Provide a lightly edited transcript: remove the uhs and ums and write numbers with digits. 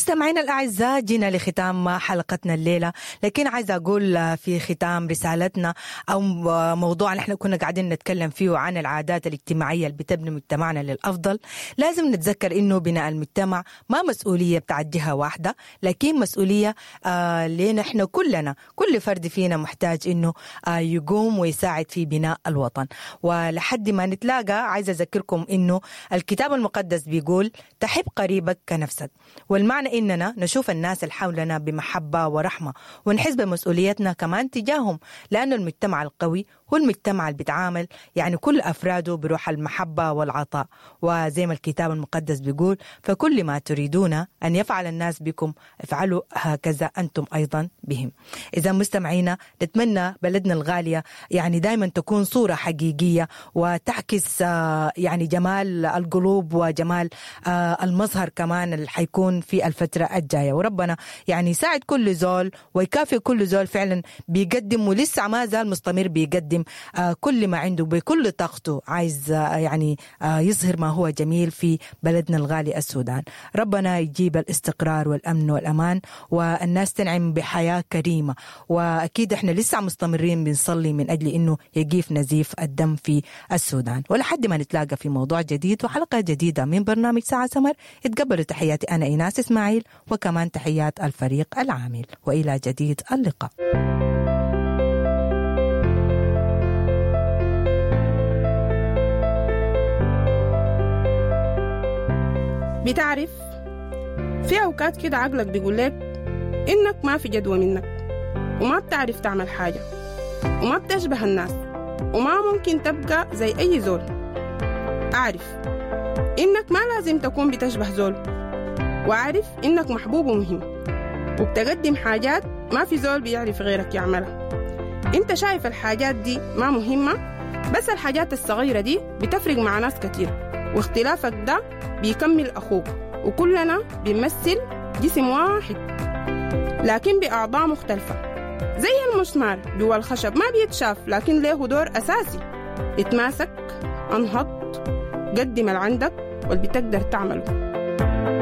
مستمعينا الأعزاء، جينا لختام حلقتنا الليلة، لكن عايزة أقول في ختام رسالتنا أو موضوع نحن كنا قاعدين نتكلم فيه عن العادات الاجتماعية اللي بتبني مجتمعنا للأفضل. لازم نتذكر إنه بناء المجتمع ما مسؤولية بتاعت جهة واحدة، لكن مسؤولية لنا نحن كلنا. كل فرد فينا محتاج إنه يقوم ويساعد في بناء الوطن. ولحد ما نتلاقى عايزة أذكركم إنه الكتاب المقدس بيقول تحب قريبك كنفسك، والمعنى إننا نشوف الناس اللي حولنا بمحبة ورحمة ونحس بمسؤوليتنا كمان تجاههم، لأنه المجتمع القوي هو المجتمع اللي بيتعامل يعني كل أفراده بروح المحبة والعطاء. وزي ما الكتاب المقدس بيقول فكل ما تريدون أن يفعل الناس بكم افعلوا هكذا أنتم أيضا بهم. إذا مستمعينا نتمنى بلدنا الغالية يعني دايما تكون صورة حقيقية وتعكس يعني جمال القلوب وجمال المظهر كمان اللي حيكون في الفترة الجاية. وربنا يعني يساعد كل زول ويكافئ كل زول فعلا بيقدم ولسه ما زال مستمر بيقدم كل ما عنده بكل طاقته، عايز يعني يظهر ما هو جميل في بلدنا الغالي السودان. ربنا يجيب الاستقرار والأمن والأمان والناس تنعم بحياة كريمة. وأكيد احنا لسه مستمرين بنصلي من أجل إنه يقيف نزيف الدم في السودان. ولحد ما نتلاقى في موضوع جديد وحلقة جديدة من برنامج ساعة سمر، اتقبلوا تحياتي أنا إيناس إسماعيل وكمان تحيات الفريق العامل، وإلى جديد اللقاء. بتعرف في أوقات كده عقلك بيقول لك إنك ما في جدوى منك وما بتعرف تعمل حاجة وما بتشبه الناس وما ممكن تبقى زي أي زول. أعرف إنك ما لازم تكون بتشبه زول، وأعرف إنك محبوب ومهم وبتقدم حاجات ما في زول بيعرف غيرك يعملها. إنت شايف الحاجات دي ما مهمة، بس الحاجات الصغيرة دي بتفرق مع ناس كتير، واختلافك ده بيكمل أخوك، وكلنا بيمثل جسم واحد لكن بأعضاء مختلفة. زي المسمار جوا الخشب ما بيتشاف لكن له دور أساسي. اتماسك، انهض، قدم اللي عندك واللي بتقدر تعمله.